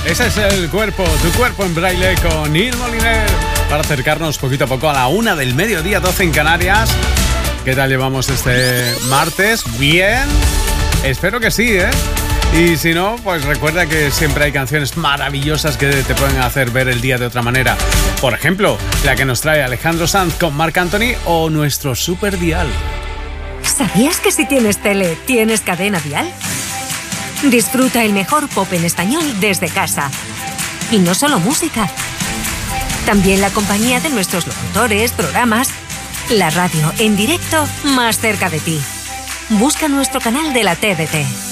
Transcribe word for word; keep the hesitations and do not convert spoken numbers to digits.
Ese es el cuerpo, tu cuerpo en braille con Ir Moliner, para acercarnos poquito a poco a la una del mediodía, doce en Canarias. ¿Qué tal llevamos este martes? ¿Bien? Espero que sí, ¿eh? Y si no, pues recuerda que siempre hay canciones maravillosas que te pueden hacer ver el día de otra manera. Por ejemplo, la que nos trae Alejandro Sanz con Marc Anthony o nuestro Super Dial. ¿Sabías que si tienes tele, tienes cadena Dial? Disfruta el mejor pop en español desde casa. Y no solo música. También la compañía de nuestros locutores, programas. La radio en directo más cerca de ti. Busca nuestro canal de la T D T.